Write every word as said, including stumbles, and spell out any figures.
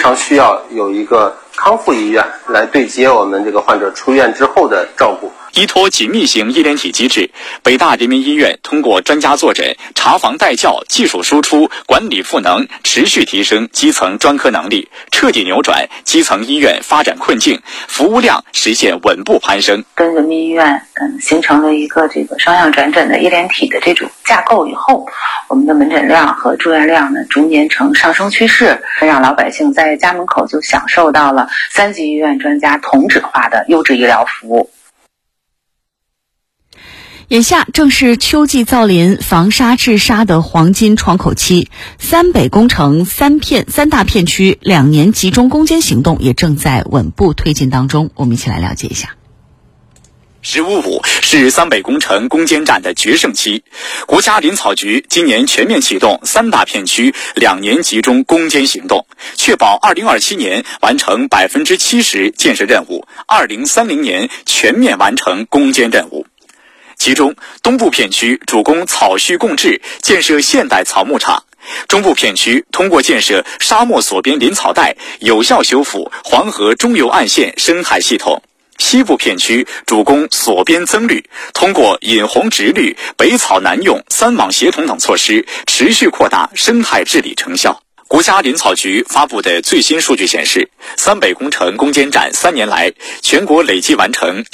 常需要有一个康复医院来对接我们这个患者出院之后的照顾。 依托紧密型医联体机制，北大人民医院通过专家坐诊、查房带教、技术输出、管理赋能，持续提升基层专科能力，彻底扭转基层医院发展困境，服务量实现稳步攀升。 跟人民医院嗯形成了一个这个双向转诊的医联体的这种架构以后，我们的门诊量和住院量呢逐年呈上升趋势，让老百姓在家门口就享受到了三级医院专家同质化的优质医疗服务。 眼下正是秋季造林、防沙治沙的黄金窗口期，三北工程三片三大片区两年集中攻坚行动也正在稳步推进当中。我们一起来了解一下。 十五五是三北工程攻坚战的决胜期，国家林草局今年全面启动三大片区两年集中攻坚行动，确保二零二七年完成百分之七十建设任务，二零三零年全面完成攻坚任务。其中，东部片区主攻草畜共治，建设现代草牧场；中部片区通过建设沙漠锁边林草带，有效修复黄河中游岸线生态系统；西部片区主攻锁边增绿，通过引红植绿、北草南用、三网协同等措施，持续扩大生态治理成效。国家林草局发布的最新数据显示，三北工程攻坚战三年来，全国累计完成